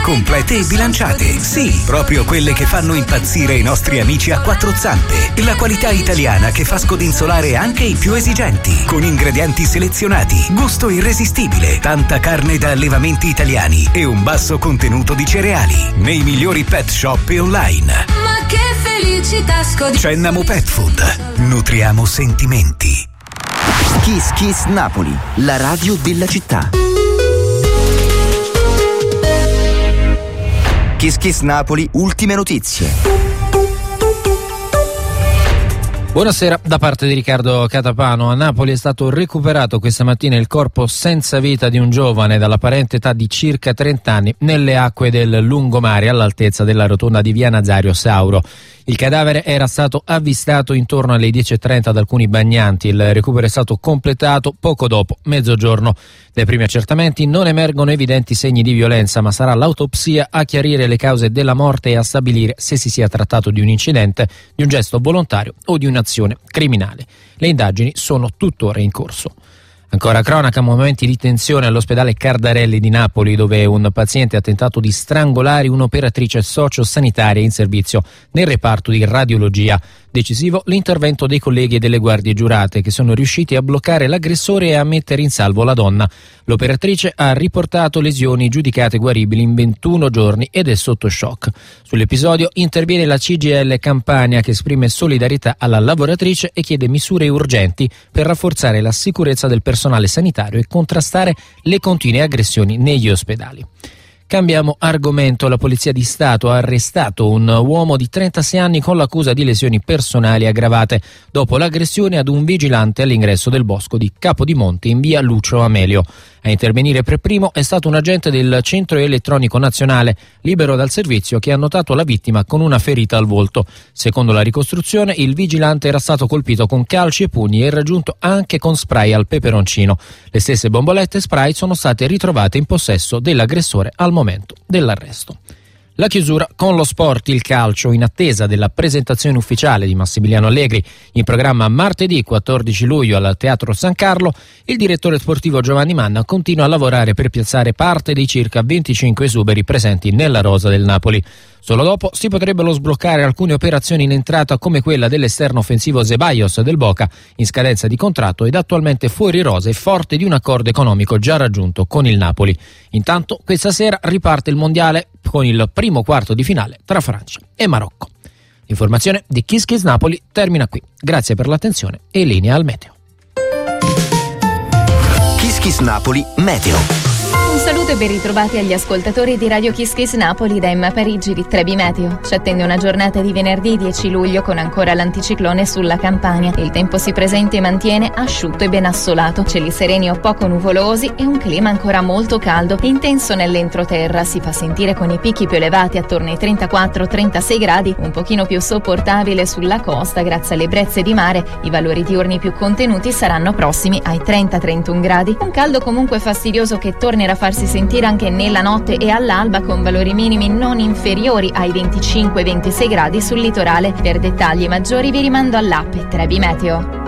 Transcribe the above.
complete e bilanciate. Sì, proprio quelle che fanno impazzire i nostri amici a quattro zampe. La qualità italiana che fa scodinzolare anche i più esigenti. Con ingredienti selezionati, gusto irresistibile, tanta carne da allevamenti italiani e un basso contenuto di cereali. Nei migliori pet shop e online. Ma che felicità Cennamo Pet Food. Nutriamo sentimenti. Kiss Kiss Napoli, la radio della città. Kiss Kiss Napoli, ultime notizie. Buonasera da parte di Riccardo Catapano. A Napoli è stato recuperato questa mattina il corpo senza vita di un giovane dall'apparente età di circa 30 anni nelle acque del lungomare all'altezza della rotonda di via Nazario Sauro. Il cadavere era stato avvistato intorno alle 10:30 da alcuni bagnanti. Il recupero è stato completato poco dopo mezzogiorno. Dai primi accertamenti non emergono evidenti segni di violenza, ma sarà l'autopsia a chiarire le cause della morte e a stabilire se si sia trattato di un incidente, di un gesto volontario o di un'azione criminale. Le indagini sono tuttora in corso. Ancora cronaca, momenti di tensione all'ospedale Cardarelli di Napoli, dove un paziente ha tentato di strangolare un'operatrice sociosanitaria in servizio nel reparto di radiologia. Decisivo l'intervento dei colleghi e delle guardie giurate, che sono riusciti a bloccare l'aggressore e a mettere in salvo la donna. L'operatrice ha riportato lesioni giudicate guaribili in 21 giorni ed è sotto shock. Sull'episodio interviene la CGIL Campania, che esprime solidarietà alla lavoratrice e chiede misure urgenti per rafforzare la sicurezza del personale sanitario e contrastare le continue aggressioni negli ospedali. Cambiamo argomento. La Polizia di Stato ha arrestato un uomo di 36 anni con l'accusa di lesioni personali aggravate dopo l'aggressione ad un vigilante all'ingresso del bosco di Capodimonte in via Lucio Amelio. A intervenire per primo è stato un agente del Centro Elettronico Nazionale, libero dal servizio, che ha notato la vittima con una ferita al volto. Secondo la ricostruzione, il vigilante era stato colpito con calci e pugni e raggiunto anche con spray al peperoncino. Le stesse bombolette spray sono state ritrovate in possesso dell'aggressore al momento dell'arresto. La chiusura con lo sport, il calcio, in attesa della presentazione ufficiale di Massimiliano Allegri in programma martedì 14 luglio al Teatro San Carlo. Il direttore sportivo Giovanni Manna continua a lavorare per piazzare parte dei circa 25 esuberi presenti nella rosa del Napoli. Solo dopo si potrebbero sbloccare alcune operazioni in entrata, come quella dell'esterno offensivo Zeballos del Boca, in scadenza di contratto ed attualmente fuori rosa e forte di un accordo economico già raggiunto con il Napoli. Intanto questa sera riparte il mondiale con il primo quarto di finale tra Francia e Marocco. L'informazione di Kiss Kiss Napoli termina qui. Grazie per l'attenzione e linea al meteo. Kiss Kiss Napoli Meteo. Un saluto e ben ritrovati agli ascoltatori di Radio Kiss Kiss Napoli da Emma Parigi di Trebi Meteo. Ci attende una giornata di venerdì 10 luglio con ancora l'anticiclone sulla Campania. Il tempo si presenta e mantiene asciutto e ben assolato, cieli sereni o poco nuvolosi e un clima ancora molto caldo e intenso nell'entroterra. Si fa sentire con i picchi più elevati attorno ai 34-36 gradi, un pochino più sopportabile sulla costa grazie alle brezze di mare. I valori diurni più contenuti saranno prossimi ai 30-31 gradi. Un caldo comunque fastidioso che tornerà a farsi sentire anche nella notte e all'alba, con valori minimi non inferiori ai 25-26 gradi sul litorale. Per dettagli maggiori vi rimando all'app Trebi Meteo.